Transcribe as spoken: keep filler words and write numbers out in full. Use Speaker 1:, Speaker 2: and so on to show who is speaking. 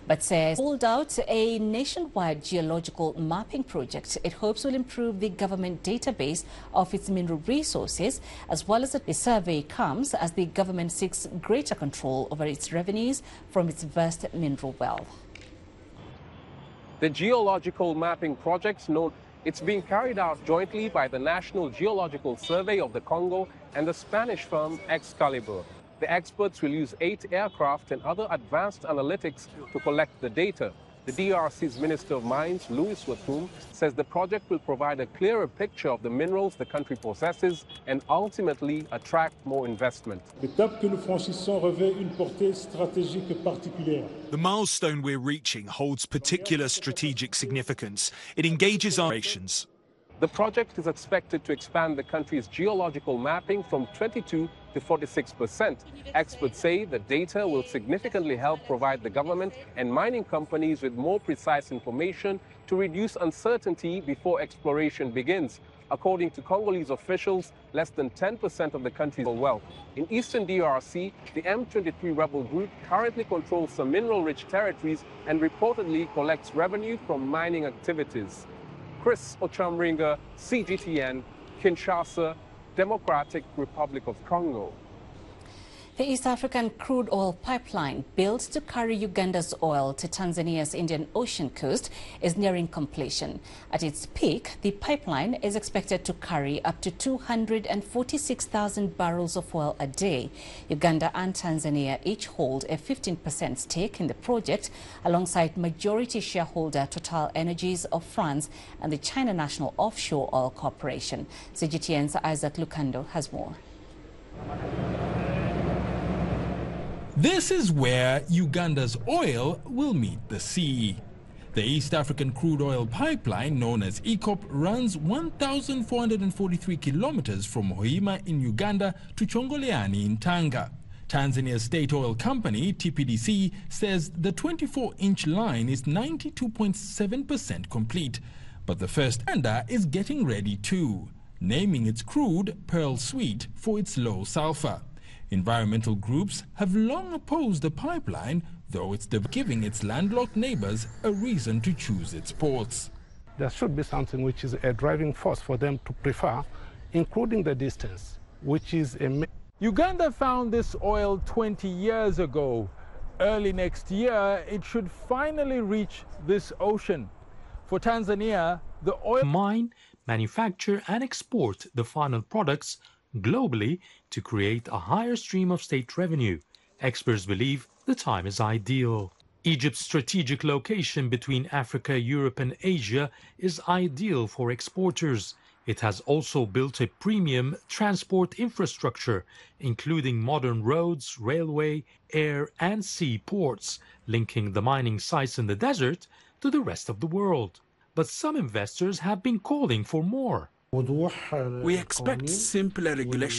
Speaker 1: but says rolled out a nationwide geological mapping project it hopes will improve the government database of its mineral resources, as well as the survey comes as the government seeks greater control over its revenues from its vast mineral wealth.
Speaker 2: The geological mapping project, known, it's being carried out jointly by the National Geological Survey of the Congo and the Spanish firm Excalibur. The experts will use eight aircraft and other advanced analytics to collect the data. The D R C's Minister of Mines, Louis Watoum, says the project will provide a clearer picture of the minerals the country possesses and ultimately attract more investment.
Speaker 3: L'étape que nous franchissons revêt une portée stratégique particulière.
Speaker 4: The milestone we're reaching holds particular strategic significance. It engages our operations.
Speaker 2: The project is expected to expand the country's geological mapping from twenty-two to forty-six percent. Experts say the data will significantly help provide the government and mining companies with more precise information to reduce uncertainty before exploration begins. According to Congolese officials, less than ten percent of the country's wealth. In eastern D R C, the M twenty-three rebel group currently controls some mineral-rich territories and reportedly collects revenue from mining activities. Chris Ochamringa, C G T N, Kinshasa, Democratic Republic of Congo.
Speaker 1: The East African crude oil pipeline built to carry Uganda's oil to Tanzania's Indian Ocean coast is nearing completion. At its peak, the pipeline is expected to carry up to two hundred forty-six thousand barrels of oil a day. Uganda and Tanzania each hold a fifteen percent stake in the project, alongside majority shareholder Total Energies of France and the China National Offshore Oil Corporation. C G T N's Isaac Lukando has more.
Speaker 5: This is where Uganda's oil will meet the sea. The East African crude oil pipeline, known as EACOP, runs one thousand four hundred forty-three kilometers from Hoima in Uganda to Chongoleani in Tanga. Tanzania's state oil company, T P D C, says the twenty-four inch line is ninety-two point seven percent complete. But the first tender is getting ready too, naming its crude Pearl Sweet for its low sulfur. Environmental groups have long opposed the pipeline, though it's giving its landlocked neighbors a reason to choose its ports.
Speaker 6: There should be something which is a driving force for them to prefer, including the distance, which is a...
Speaker 7: Uganda found this oil twenty years ago. Early next year, it should finally reach this ocean. For Tanzania, the oil...
Speaker 8: Mine, manufacture and export the final products globally to create a higher stream of state revenue. Experts believe the time is ideal. Egypt's strategic location between Africa, Europe and Asia is ideal for exporters. It has also built a premium transport infrastructure, including modern roads, railway, air and sea ports, linking the mining sites in the desert to the rest of the world. But some investors have been calling for more.
Speaker 9: We expect simpler regulation